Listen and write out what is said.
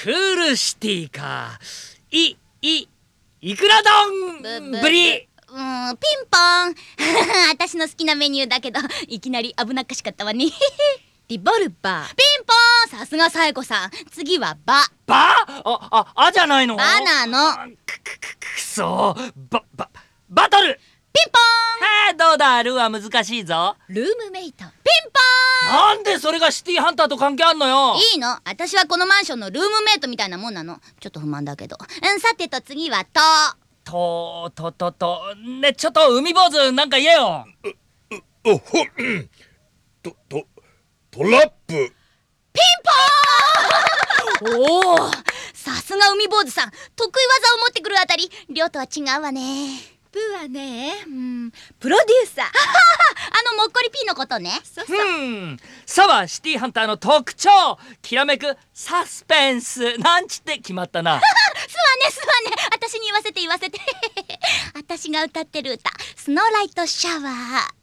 クールシティか。いくら丼ぶり。 ピンポン私の好きなメニューだけど、いきなり危なっかしかったわねリボルバー。 ピンポン、さすがサエコさん。次はバじゃないの。 バなの。 くそバトル。 ピンポーン。 どうだ、ルーは難しいぞ。 ルームメイト。 ピンポーン。 なんでそれがシティハンターと関係あんのよ。 いいの、私はこのマンションのルームメイトみたいなもんなの。ちょっと不満だけど。さてと次はね、ちょっと海坊主なんか言えよ。 トラップ。 ピンポーンおお、さすが海坊主さん。得意技を持ってくるあたり、亮とは違うわね。 プーはね、プロデューサーもっこりピーのことね。 そうそう。 さはシティハンターの特徴、きらめくサスペンスなんちって決まったな。 すわね、私に言わせて私が歌ってる歌、スノーライトシャワー。